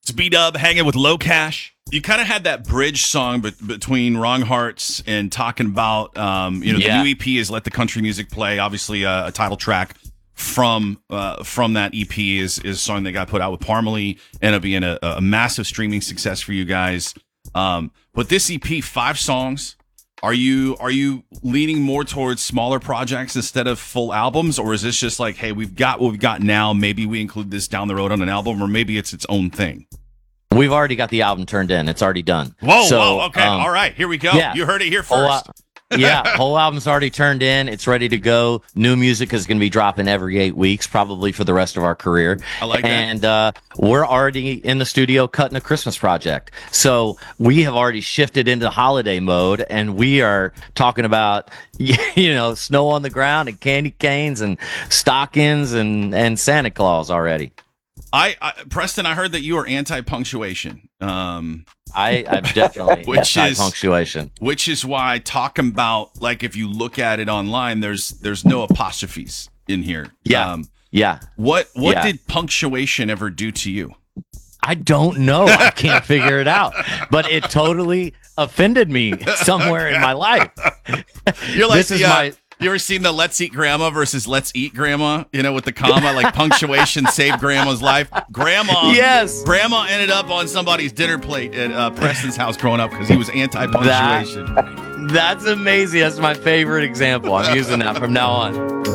It's B-Dub hanging with Low Cash. You kind of had that bridge song between Wrong Hearts and talking about, the new EP is Let the Country Music Play. Obviously, a title track from that EP is a song that got put out with Parmalee, ended up being a massive streaming success for you guys. But this EP, 5 songs. Are you leaning more towards smaller projects instead of full albums, or is this just like, hey, we've got what we've got now, maybe we include this down the road on an album, or maybe it's its own thing? We've already got the album turned in. It's already done. Whoa, okay. All right, here we go. Yeah. You heard it here first. Whole album's already turned in. It's ready to go. New music is going to be dropping every 8 weeks, probably for the rest of our career. I like that. And we're already in the studio cutting a Christmas project. So we have already shifted into holiday mode, and we are talking about, snow on the ground and candy canes and stockings and Santa Claus already. Preston, I heard that you are anti-punctuation. I'm definitely anti-punctuation. Which is why talking about, like, if you look at it online, there's no apostrophes in here. Yeah. What did punctuation ever do to you? I don't know. I can't figure it out. But it totally offended me somewhere in my life. You're like, you ever seen the Let's Eat Grandma versus Let's Eat Grandma? With the comma, like punctuation saved Grandma's life. Grandma ended up on somebody's dinner plate at Preston's house growing up because he was anti-punctuation. That's amazing. That's my favorite example. I'm using that from now on.